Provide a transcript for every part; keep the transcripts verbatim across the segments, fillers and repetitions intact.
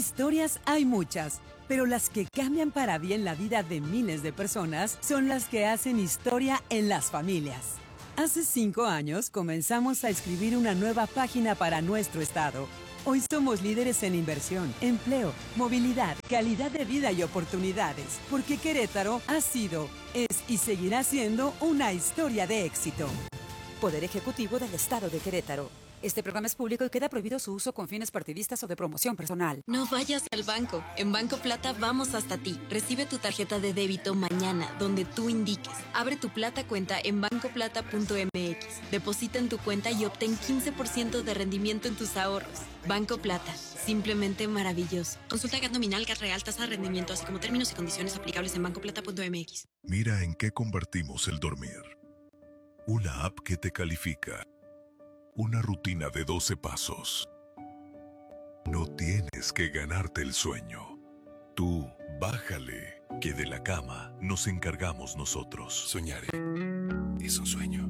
Historias hay muchas, pero las que cambian para bien la vida de miles de personas son las que hacen historia en las familias. Hace cinco años comenzamos a escribir una nueva página para nuestro estado. Hoy somos líderes en inversión, empleo, movilidad, calidad de vida y oportunidades, porque Querétaro ha sido, es y seguirá siendo una historia de éxito. Poder Ejecutivo del Estado de Querétaro. Este programa es público y queda prohibido su uso con fines partidistas o de promoción personal. No vayas al banco. En Banco Plata vamos hasta ti. Recibe tu tarjeta de débito mañana, donde tú indiques. Abre tu Plata cuenta en banco plata punto m x. Deposita en tu cuenta y obtén quince por ciento de rendimiento en tus ahorros. Banco Plata. Simplemente maravilloso. Consulta G A T nominal, G A T real, tasa de rendimiento, así como términos y condiciones aplicables en banco plata punto m x. Mira en qué convertimos el dormir. Una app que te califica. Una rutina de doce pasos. No tienes que ganarte el sueño. Tú, bájale, que de la cama nos encargamos nosotros. Soñaré. Es un sueño.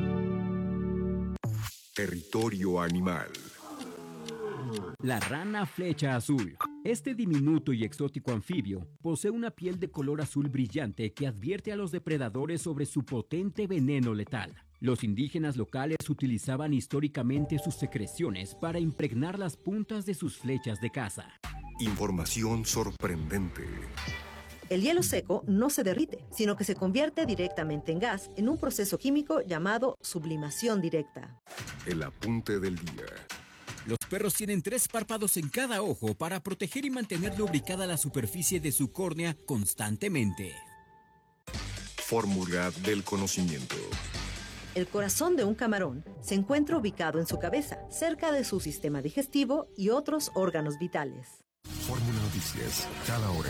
Territorio animal. La rana flecha azul. Este diminuto y exótico anfibio posee una piel de color azul brillante que advierte a los depredadores sobre su potente veneno letal. Los indígenas locales utilizaban históricamente sus secreciones para impregnar las puntas de sus flechas de caza. Información sorprendente. El hielo seco no se derrite, sino que se convierte directamente en gas en un proceso químico llamado sublimación directa. El apunte del día. Los perros tienen tres párpados en cada ojo para proteger y mantener lubricada la superficie de su córnea constantemente. Fórmula del conocimiento. El corazón de un camarón se encuentra ubicado en su cabeza, cerca de su sistema digestivo y otros órganos vitales. Fórmula Noticias, cada hora.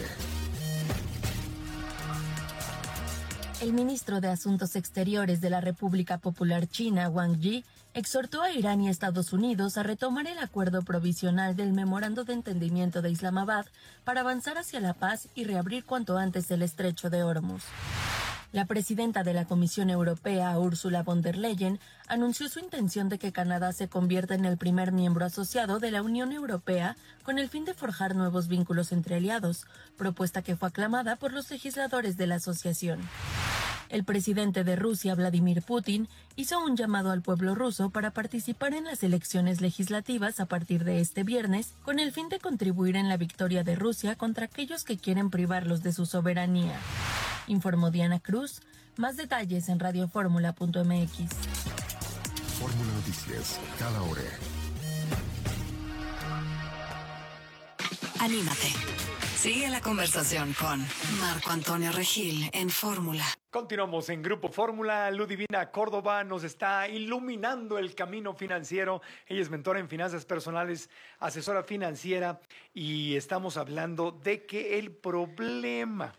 El ministro de Asuntos Exteriores de la República Popular China, Wang Yi, exhortó a Irán y Estados Unidos a retomar el acuerdo provisional del Memorando de Entendimiento de Islamabad para avanzar hacia la paz y reabrir cuanto antes el estrecho de Hormuz. La presidenta de la Comisión Europea, Ursula von der Leyen, anunció su intención de que Canadá se convierta en el primer miembro asociado de la Unión Europea con el fin de forjar nuevos vínculos entre aliados, propuesta que fue aclamada por los legisladores de la asociación. El presidente de Rusia, Vladimir Putin, hizo un llamado al pueblo ruso para participar en las elecciones legislativas a partir de este viernes, con el fin de contribuir en la victoria de Rusia contra aquellos que quieren privarlos de su soberanía. Informó Diana Cruz. Más detalles en radio fórmula punto m x. Fórmula Noticias, cada hora. Anímate. Sigue la conversación con Marco Antonio Regil en Fórmula. Continuamos en Grupo Fórmula. Ludivina Córdoba nos está iluminando el camino financiero. Ella es mentora en finanzas personales, asesora financiera, y estamos hablando de que el problema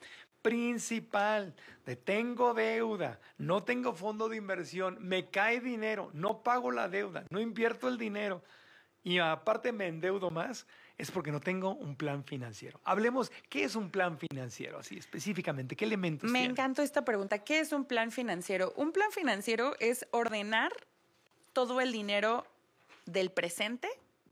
principal de tengo deuda, no tengo fondo de inversión, me cae dinero, no pago la deuda, no invierto el dinero y aparte me endeudo más, es porque no tengo un plan financiero. Hablemos, ¿qué es un plan financiero? Así específicamente, ¿qué elementos Me tiene? encantó esta pregunta. ¿Qué es un plan financiero? Un plan financiero es ordenar todo el dinero del presente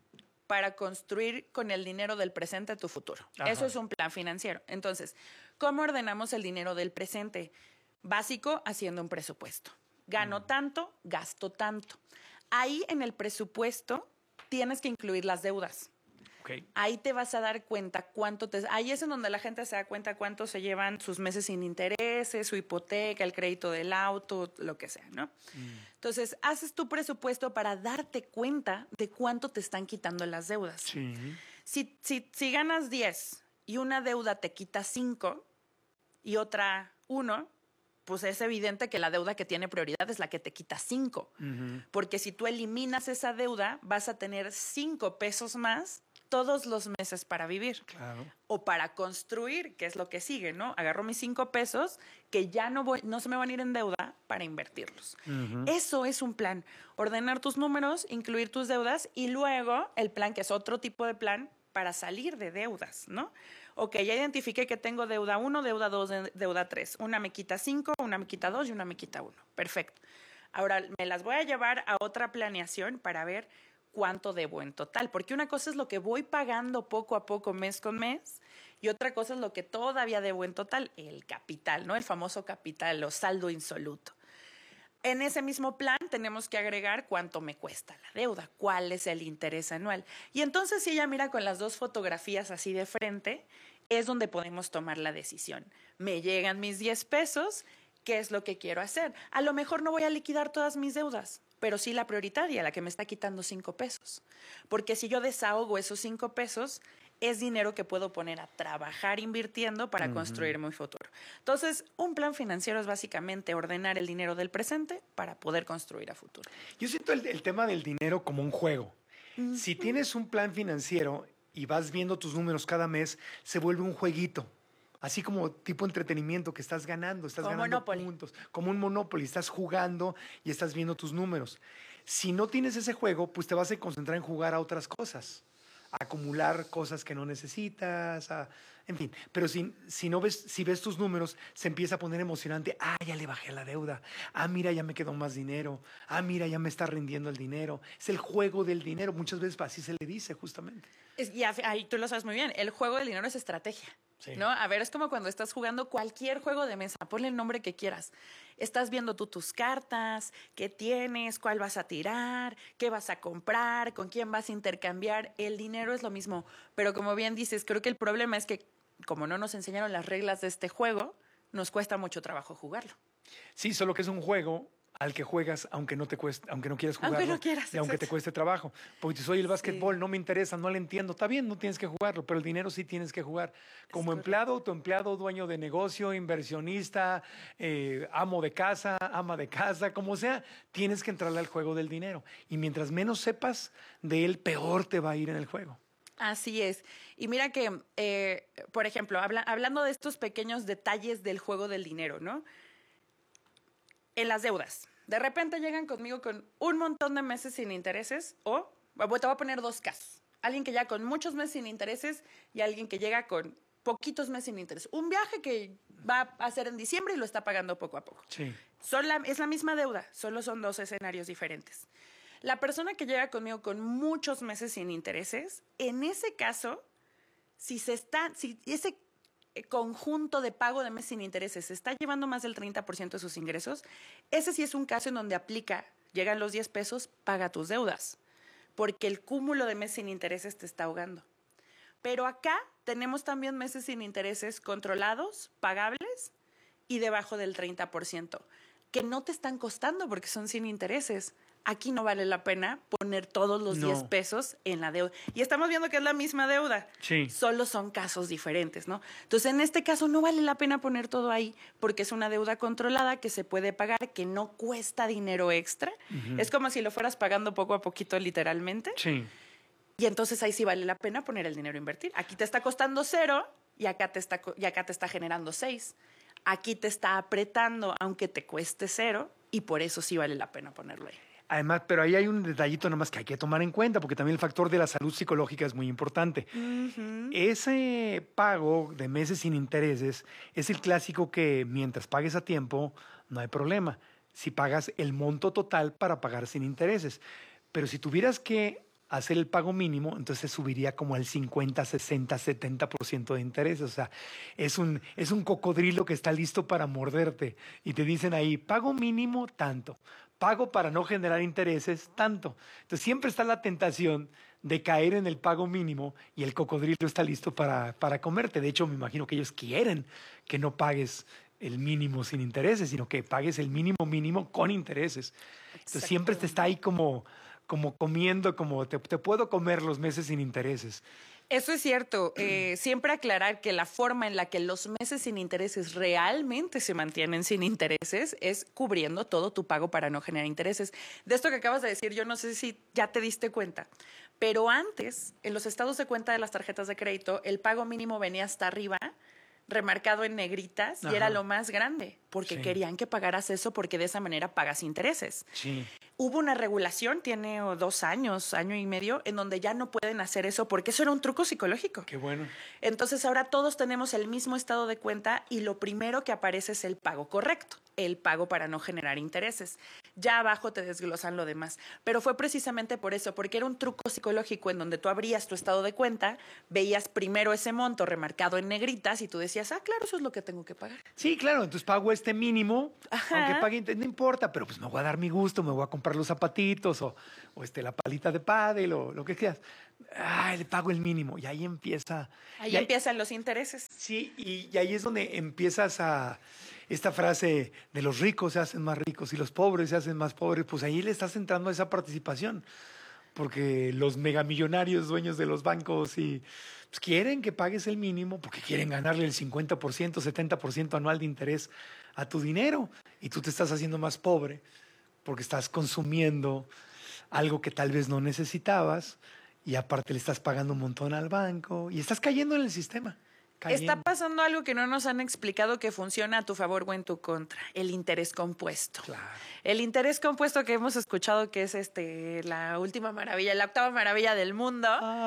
para construir con el dinero del presente tu futuro. Ajá. Eso es un plan financiero. Entonces, ¿cómo ordenamos el dinero del presente? Básico, haciendo un presupuesto. Gano mm. tanto, gasto tanto. Ahí en el presupuesto tienes que incluir las deudas. Okay. Ahí te vas a dar cuenta cuánto te... Ahí es en donde la gente se da cuenta cuánto se llevan sus meses sin intereses, su hipoteca, el crédito del auto, lo que sea, ¿no? Mm. Entonces, haces tu presupuesto para darte cuenta de cuánto te están quitando las deudas. Sí. Si, si, si ganas diez y una deuda te quita cinco y otra uno, pues es evidente que la deuda que tiene prioridad es la que te quita cinco. Uh-huh. Porque si tú eliminas esa deuda, vas a tener cinco pesos más todos los meses para vivir. Claro. O para construir, que es lo que sigue, ¿no? Agarro mis cinco pesos que ya no voy, no se me van a ir en deuda para invertirlos. Uh-huh. Eso es un plan. Ordenar tus números, incluir tus deudas y luego el plan, que es otro tipo de plan para salir de deudas, ¿no? Ok, ya identifiqué que tengo deuda uno, deuda dos, deuda tres. Una me quita cinco, una me quita dos y una me quita uno. Perfecto. Ahora me las voy a llevar a otra planeación para ver cuánto debo en total, porque una cosa es lo que voy pagando poco a poco, mes con mes, y otra cosa es lo que todavía debo en total, el capital, ¿no? El famoso capital o saldo insoluto. En ese mismo plan tenemos que agregar cuánto me cuesta la deuda, cuál es el interés anual. Y entonces si ella mira con las dos fotografías así de frente, es donde podemos tomar la decisión. Me llegan mis diez pesos, ¿qué es lo que quiero hacer? A lo mejor no voy a liquidar todas mis deudas, pero sí la prioritaria, la que me está quitando cinco pesos. Porque si yo desahogo esos cinco pesos, es dinero que puedo poner a trabajar invirtiendo para uh-huh. construir mi futuro. Entonces, un plan financiero es básicamente ordenar el dinero del presente para poder construir a futuro. Yo siento el, el tema del dinero como un juego. Uh-huh. Si tienes un plan financiero y vas viendo tus números cada mes, se vuelve un jueguito. Así como tipo entretenimiento que estás ganando, estás como ganando Monopoly. puntos. Como un Monopoly, estás jugando y estás viendo tus números. Si no tienes ese juego, pues te vas a concentrar en jugar a otras cosas. A acumular cosas que no necesitas, a, en fin. Pero si, si, no ves, si ves tus números, se empieza a poner emocionante. Ah, ya le bajé la deuda. Ah, mira, ya me quedó más dinero. Ah, mira, ya me está rindiendo el dinero. Es el juego del dinero. Muchas veces así se le dice, justamente. Es, y ahí tú lo sabes muy bien. El juego del dinero es estrategia. Sí. ¿No? A ver, es como cuando estás jugando cualquier juego de mesa, ponle el nombre que quieras. Estás viendo tú tus cartas, qué tienes, cuál vas a tirar, qué vas a comprar, con quién vas a intercambiar. El dinero es lo mismo, pero como bien dices, creo que el problema es que como no nos enseñaron las reglas de este juego, nos cuesta mucho trabajo jugarlo. Sí, solo que es un juego al que juegas aunque no te cueste, aunque no quieras jugarlo. Aunque no quieras, y aunque te cueste trabajo. Porque si soy el básquetbol, sí. no me interesa, no le entiendo. Está bien, no tienes que jugarlo, pero el dinero sí tienes que jugar. Como es empleado, autoempleado, dueño de negocio, inversionista, eh, amo de casa, ama de casa, como sea, tienes que entrarle al juego del dinero. Y mientras menos sepas de él, peor te va a ir en el juego. Así es. Y mira que, eh, por ejemplo, habla, hablando de estos pequeños detalles del juego del dinero, ¿no? En las deudas. De repente llegan conmigo con un montón de meses sin intereses o, te voy a poner dos casos. Alguien que llega con muchos meses sin intereses y alguien que llega con poquitos meses sin intereses. Un viaje que va a hacer en diciembre y lo está pagando poco a poco. Sí. Son la, es la misma deuda, solo son dos escenarios diferentes. La persona que llega conmigo con muchos meses sin intereses, en ese caso, si se está, si ese conjunto de pago de meses sin intereses se está llevando más del treinta por ciento de sus ingresos, ese sí es un caso en donde aplica, llegan los diez pesos, paga tus deudas, porque el cúmulo de meses sin intereses te está ahogando. Pero acá tenemos también meses sin intereses controlados, pagables y debajo del treinta por ciento, que no te están costando porque son sin intereses. Aquí no vale la pena poner todos los no. diez pesos en la deuda. Y estamos viendo que es la misma deuda. Sí. Solo son casos diferentes, ¿no? Entonces, en este caso no vale la pena poner todo ahí porque es una deuda controlada que se puede pagar, que no cuesta dinero extra. Uh-huh. Es como si lo fueras pagando poco a poquito, literalmente. Sí. Y entonces ahí sí vale la pena poner el dinero a invertir. Aquí te está costando cero y acá te está, y acá te está generando seis. Aquí te está apretando aunque te cueste cero y por eso sí vale la pena ponerlo ahí. Además, pero ahí hay un detallito nomás que hay que tomar en cuenta, porque también el factor de la salud psicológica es muy importante. Uh-huh. Ese pago de meses sin intereses es el clásico que mientras pagues a tiempo no hay problema. Si pagas el monto total para pagar sin intereses. Pero si tuvieras que hacer el pago mínimo, entonces subiría como al cincuenta, sesenta, setenta por ciento de intereses. O sea, es un, es un cocodrilo que está listo para morderte. Y te dicen ahí, pago mínimo tanto. Pago para no generar intereses, tanto. Entonces siempre está la tentación de caer en el pago mínimo y el cocodrilo está listo para, para comerte. De hecho, me imagino que ellos quieren que no pagues el mínimo sin intereses, sino que pagues el mínimo mínimo con intereses. Entonces siempre te está ahí como, como comiendo, como te, te puedo comer los meses sin intereses. Eso es cierto. Eh, siempre aclarar que la forma en la que los meses sin intereses realmente se mantienen sin intereses es cubriendo todo tu pago para no generar intereses. De esto que acabas de decir, yo no sé si ya te diste cuenta, pero antes, en los estados de cuenta de las tarjetas de crédito, el pago mínimo venía hasta arriba, remarcado en negritas, Ajá. y era lo más grande, porque sí. querían que pagaras eso porque de esa manera pagas intereses. Sí. hubo una regulación, tiene oh, dos años, año y medio, en donde ya no pueden hacer eso porque eso era un truco psicológico. Qué bueno. Entonces ahora todos tenemos el mismo estado de cuenta y lo primero que aparece es el pago correcto, el pago para no generar intereses. Ya abajo te desglosan lo demás. Pero fue precisamente por eso, porque era un truco psicológico en donde tú abrías tu estado de cuenta, veías primero ese monto remarcado en negritas y tú decías, ah, claro, eso es lo que tengo que pagar. Sí, claro, entonces pago este mínimo, Ajá. aunque pague, no importa, pero pues me voy a dar mi gusto, me voy a comprar los zapatitos o, o este, la palita de pádel o lo que quieras. Ay, le pago el mínimo y ahí empieza. Ahí y empiezan los intereses. Sí, y, y ahí es donde empiezas a... Esta frase de los ricos se hacen más ricos y los pobres se hacen más pobres, pues ahí le estás entrando a esa participación. Porque los megamillonarios dueños de los bancos y, pues, quieren que pagues el mínimo porque quieren ganarle el cincuenta por ciento, setenta por ciento anual de interés a tu dinero. Y tú te estás haciendo más pobre porque estás consumiendo algo que tal vez no necesitabas y aparte le estás pagando un montón al banco y estás cayendo en el sistema. Cayendo. Está pasando algo que no nos han explicado que funciona a tu favor o en tu contra, el interés compuesto. Claro. El interés compuesto que hemos escuchado que es este la última maravilla, la octava maravilla del mundo.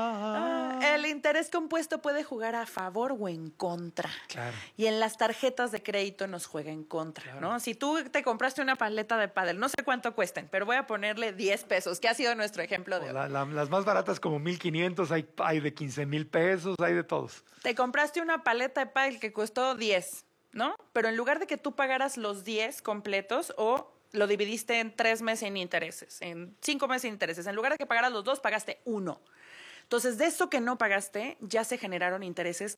Ah, el interés compuesto puede jugar a favor o en contra. Claro. Y en las tarjetas de crédito nos juega en contra, claro. ¿no? Si tú te compraste una paleta de pádel, no sé cuánto cuesten, pero voy a ponerle diez pesos, que ha sido nuestro ejemplo de hoy. La, la, las más baratas como mil quinientos, hay, hay de quince mil pesos, hay de todos. Te compraste una paleta de pádel que costó diez, ¿no? Pero en lugar de que tú pagaras los diez completos o lo dividiste en tres meses sin intereses, en cinco meses sin intereses, en lugar de que pagaras los dos, pagaste uno. Entonces, de eso que no pagaste, ya se generaron intereses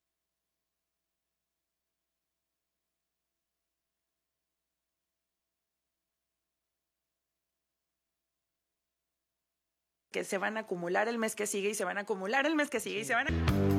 que se van a acumular el mes que sigue y se van a acumular el mes que sigue y se van a...